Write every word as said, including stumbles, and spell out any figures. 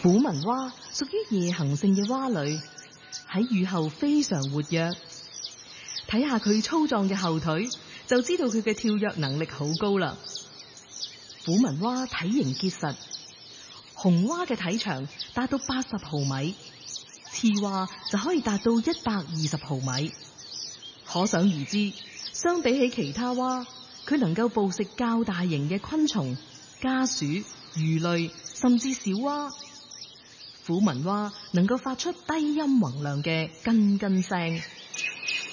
虎紋蛙屬於夜行性嘅蛙類，喺雨後非常活躍。睇下佢粗壯嘅後腿，就知道佢嘅跳躍能力好高啦。虎紋蛙體型結實，雄蛙嘅體長達到八十毫米，雌蛙就可以達到一百二十毫米。可想而知，相比起其他蛙，佢能夠捕食較大型嘅昆蟲、家鼠、魚類，甚至小蛙。虎紋蛙能夠發出低音宏亮嘅根根聲。